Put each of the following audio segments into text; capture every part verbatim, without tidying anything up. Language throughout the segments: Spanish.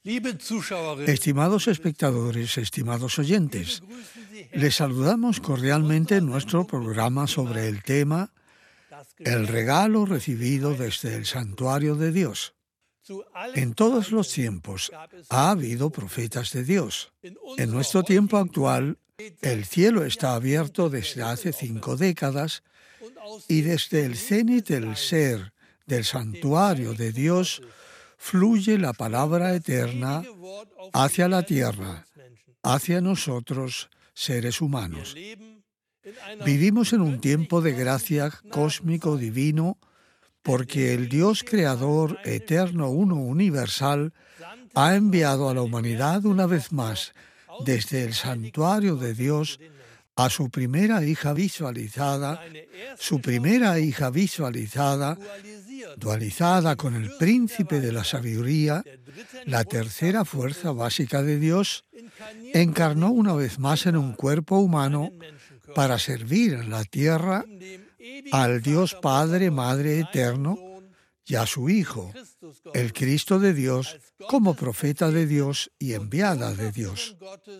Estimados espectadores, estimados oyentes, les saludamos cordialmente en nuestro programa sobre el tema El regalo recibido desde el santuario de Dios. En todos los tiempos ha habido profetas de Dios. En nuestro tiempo actual, el cielo está abierto desde hace cinco décadas y desde el cenit del ser del santuario de Dios fluye la palabra eterna hacia la tierra, hacia nosotros, seres humanos. Vivimos en un tiempo de gracia cósmico divino porque el Dios creador, eterno, uno, universal, ha enviado a la humanidad una vez más, desde el santuario de Dios, a su primera hija visualizada, su primera hija visualizada, dualizada con el príncipe de la sabiduría, la tercera fuerza básica de Dios, encarnó una vez más en un cuerpo humano para servir en la tierra al Dios Padre, Madre eterno, y a su Hijo, el Cristo de Dios, como profeta de Dios y enviada de Dios.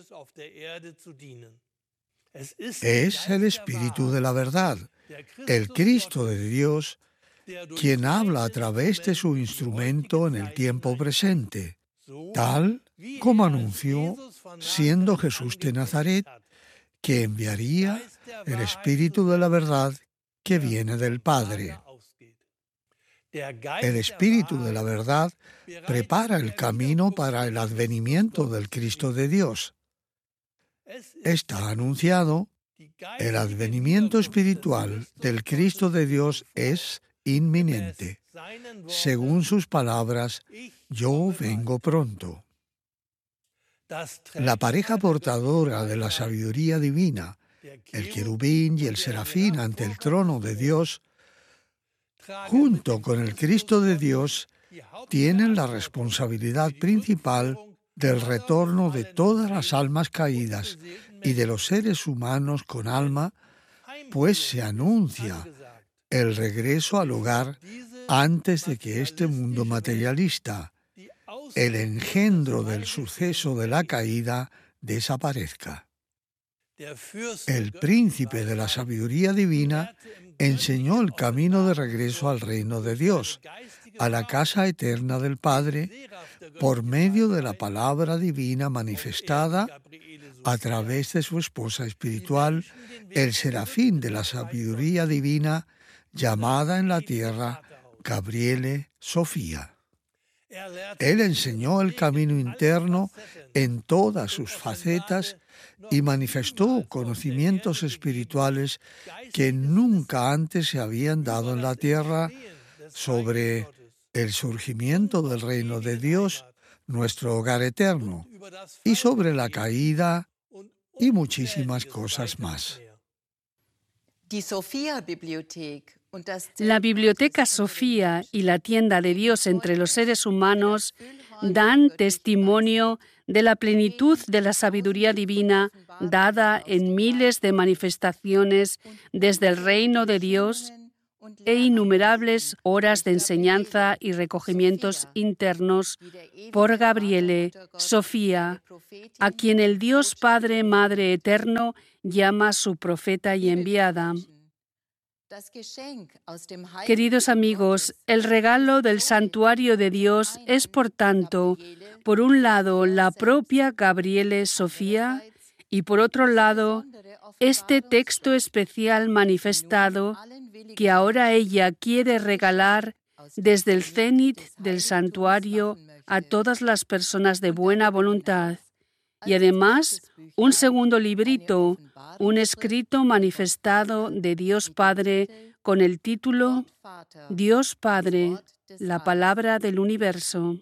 Es el Espíritu de la verdad, el Cristo de Dios, quien habla a través de su instrumento en el tiempo presente, tal como anunció, siendo Jesús de Nazaret, que enviaría el Espíritu de la verdad que viene del Padre. El Espíritu de la verdad prepara el camino para el advenimiento del Cristo de Dios. Está anunciado, el advenimiento espiritual del Cristo de Dios es inminente. Según sus palabras, yo vengo pronto. La pareja portadora de la sabiduría divina, el querubín y el serafín ante el trono de Dios, junto con el Cristo de Dios, tienen la responsabilidad principal del retorno de todas las almas caídas y de los seres humanos con alma, pues se anuncia el regreso al hogar antes de que este mundo materialista, el engendro del suceso de la caída, desaparezca. El príncipe de la sabiduría divina enseñó el camino de regreso al reino de Dios, a la casa eterna del Padre, por medio de la palabra divina manifestada a través de su esposa espiritual, el serafín de la sabiduría divina, llamada en la tierra Gabriele Sofía. Él enseñó el camino interno en todas sus facetas y manifestó conocimientos espirituales que nunca antes se habían dado en la tierra sobre el surgimiento del reino de Dios, nuestro hogar eterno, y sobre la caída y muchísimas cosas más. La Biblioteca Sofía y la tienda de Dios entre los seres humanos dan testimonio de la plenitud de la sabiduría divina dada en miles de manifestaciones desde el reino de Dios e innumerables horas de enseñanza y recogimientos internos por Gabriele Sofía, a quien el Dios Padre, Madre eterno llama su profeta y enviada. Queridos amigos, el regalo del santuario de Dios es, por tanto, por un lado, la propia Gabriele Sofía y, por otro lado, este texto especial manifestado que ahora ella quiere regalar desde el cenit del santuario a todas las personas de buena voluntad. Y además, un segundo librito, un escrito manifestado de Dios Padre con el título Dios Padre, la palabra del universo.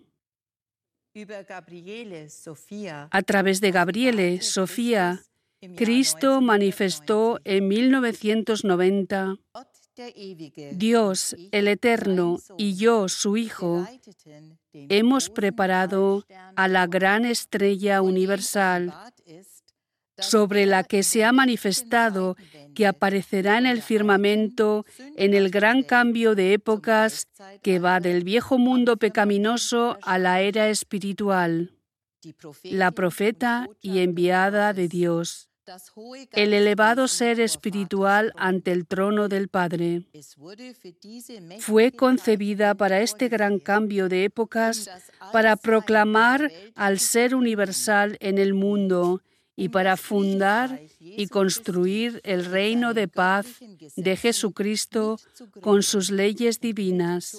A través de Gabriele Sofía, Cristo manifestó en mil novecientos noventa, Dios, el Eterno, y yo, su Hijo, hemos preparado a la gran estrella universal, sobre la que se ha manifestado que aparecerá en el firmamento en el gran cambio de épocas que va del viejo mundo pecaminoso a la era espiritual. la profeta y enviada de Dios, el elevado ser espiritual ante el trono del Padre. Fue concebida para este gran cambio de épocas, para proclamar al ser universal en el mundo y para fundar y construir el reino de paz de Jesucristo con sus leyes divinas.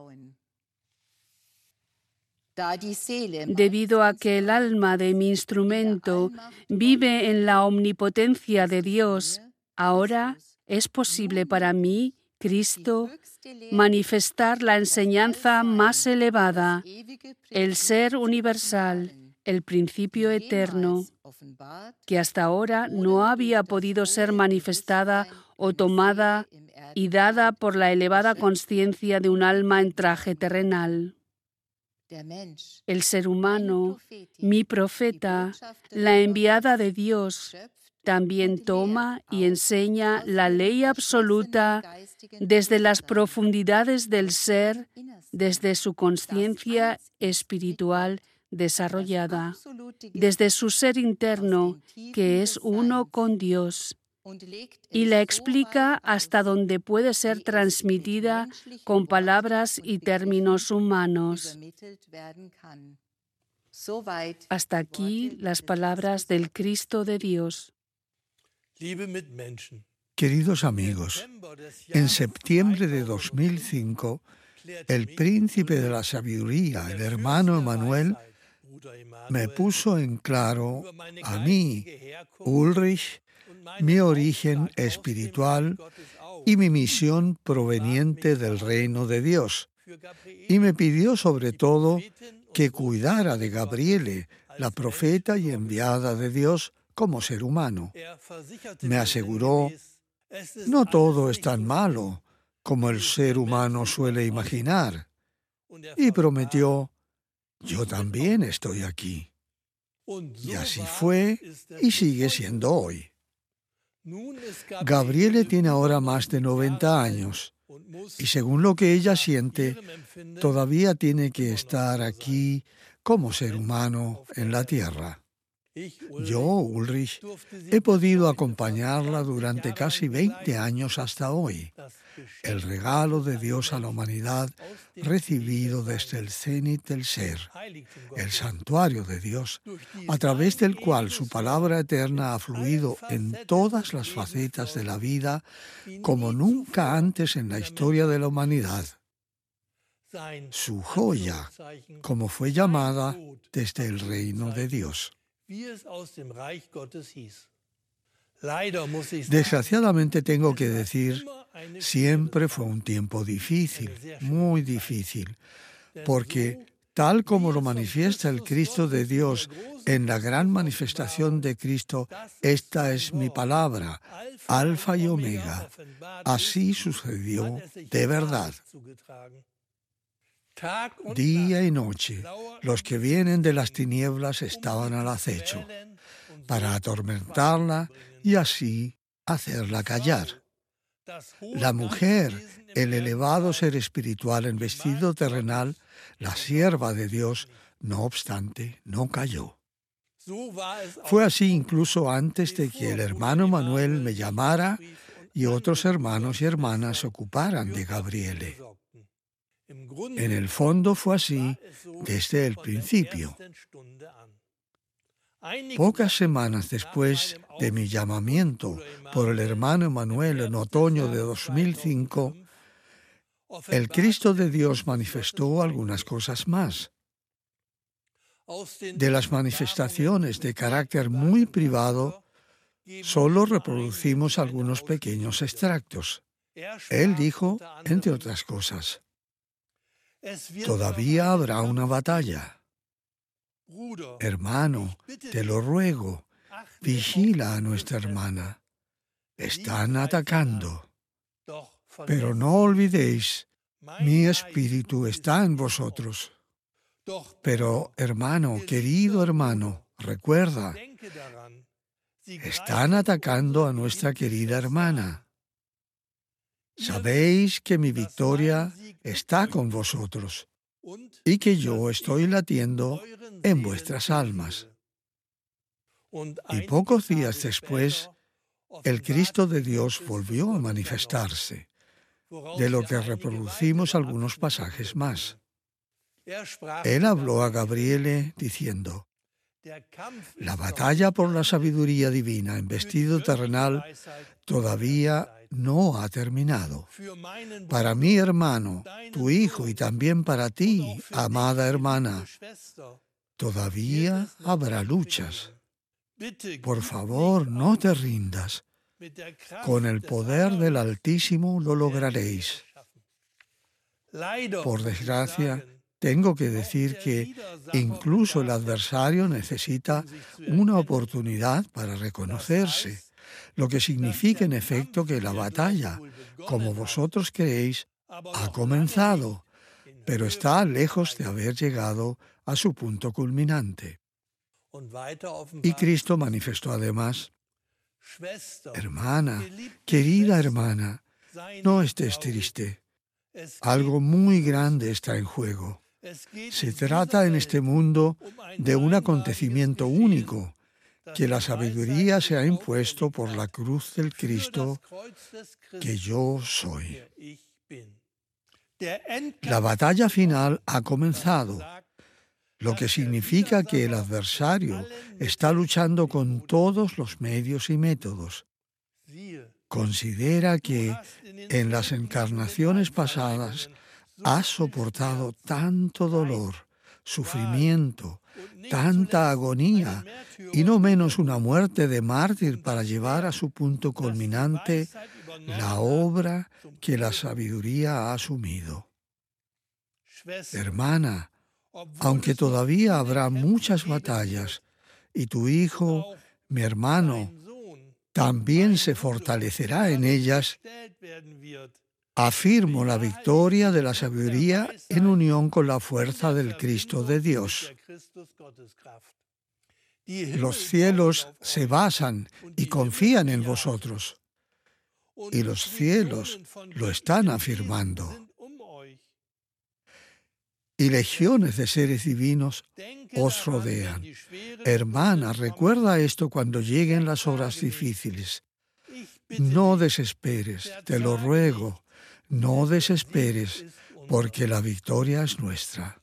Debido a que el alma de mi instrumento vive en la omnipotencia de Dios, ahora es posible para mí, Cristo, manifestar la enseñanza más elevada, el ser universal, el principio eterno, que hasta ahora no había podido ser manifestada o tomada y dada por la elevada consciencia de un alma en traje terrenal. El ser humano, mi profeta, la enviada de Dios, también toma y enseña la ley absoluta desde las profundidades del ser, desde su consciencia espiritual desarrollada, desde su ser interno, que es uno con Dios, y la explica hasta donde puede ser transmitida con palabras y términos humanos. Hasta aquí las palabras del Cristo de Dios. Queridos amigos, en septiembre de dos mil cinco, el príncipe de la sabiduría, el hermano Emanuel, me puso en claro a mí, Ulrich, mi origen espiritual y mi misión proveniente del reino de Dios. Y me pidió sobre todo que cuidara de Gabriele, la profeta y enviada de Dios, como ser humano. Me aseguró, no todo es tan malo como el ser humano suele imaginar. Y prometió, yo también estoy aquí. Y así fue y sigue siendo hoy. Gabriele tiene ahora más de noventa años y según lo que ella siente, todavía tiene que estar aquí como ser humano en la tierra. Yo, Ulrich, he podido acompañarla durante casi veinte años hasta hoy. El regalo de Dios a la humanidad recibido desde el cenit del ser, el santuario de Dios, a través del cual su palabra eterna ha fluido en todas las facetas de la vida como nunca antes en la historia de la humanidad. Su joya, como fue llamada desde el reino de Dios. Desgraciadamente tengo que decir, siempre fue un tiempo difícil, muy difícil, porque tal como lo manifiesta el Cristo de Dios en la gran manifestación de Cristo, esta es mi palabra, Alfa y Omega. Así sucedió de verdad. Día y noche, los que vienen de las tinieblas estaban al acecho para atormentarla y así hacerla callar. La mujer, el elevado ser espiritual en vestido terrenal, la sierva de Dios, no obstante, no cayó. Fue así incluso antes de que el hermano Manuel me llamara y otros hermanos y hermanas se ocuparan de Gabriele. En el fondo fue así desde el principio. Pocas semanas después de mi llamamiento por el hermano Emanuel en otoño de dos mil cinco, el Cristo de Dios manifestó algunas cosas más. De las manifestaciones de carácter muy privado, solo reproducimos algunos pequeños extractos. Él dijo, entre otras cosas, todavía habrá una batalla. Hermano, te lo ruego, vigila a nuestra hermana. Están atacando. Pero no olvidéis, mi espíritu está en vosotros. Pero, hermano, querido hermano, recuerda, están atacando a nuestra querida hermana. Sabéis que mi victoria está con vosotros. y que yo estoy latiendo en vuestras almas. Y pocos días después, el Cristo de Dios volvió a manifestarse, de lo que reproducimos algunos pasajes más. Él habló a Gabriele diciendo: la batalla por la sabiduría divina en vestido terrenal todavía no ha terminado. Para mi hermano, tu hijo, y también para ti, amada hermana, todavía habrá luchas. Por favor, no te rindas. Con el poder del Altísimo lo lograréis. Por desgracia, tengo que decir que incluso el adversario necesita una oportunidad para reconocerse, lo que significa en efecto que la batalla, como vosotros creéis, ha comenzado, pero está lejos de haber llegado a su punto culminante. Y Cristo manifestó además: hermana, querida hermana, no estés triste. Algo muy grande está en juego. Se trata en este mundo de un acontecimiento único, que la sabiduría se ha impuesto por la cruz del Cristo, que yo soy. La batalla final ha comenzado, lo que significa que el adversario está luchando con todos los medios y métodos. Considera que en las encarnaciones pasadas has soportado tanto dolor, sufrimiento, tanta agonía y no menos una muerte de mártir para llevar a su punto culminante la obra que la sabiduría ha asumido. Hermana, aunque todavía habrá muchas batallas y tu hijo, mi hermano, también se fortalecerá en ellas, afirmo la victoria de la sabiduría en unión con la fuerza del Cristo de Dios. Los cielos se basan y confían en vosotros, y los cielos lo están afirmando. Y legiones de seres divinos os rodean. Hermana, recuerda esto cuando lleguen las horas difíciles. No desesperes, te lo ruego, no desesperes, porque la victoria es nuestra.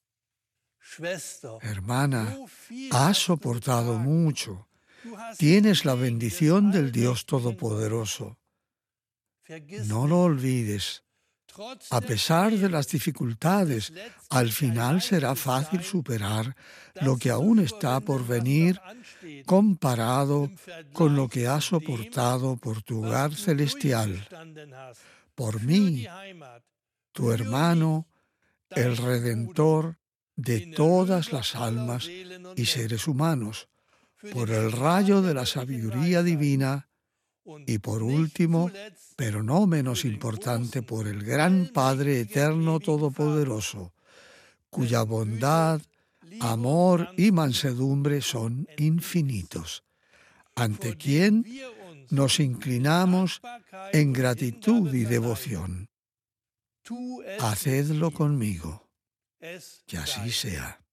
Hermana, has soportado mucho. Tienes la bendición del Dios Todopoderoso. No lo olvides. A pesar de las dificultades, al final será fácil superar lo que aún está por venir comparado con lo que has soportado por tu hogar celestial, por mí, tu hermano, el Redentor de todas las almas y seres humanos, por el rayo de la sabiduría divina y por último, pero no menos importante, por el gran Padre eterno todopoderoso, cuya bondad, amor y mansedumbre son infinitos, ante quien nos inclinamos en gratitud y devoción. Hacedlo conmigo, que así sea.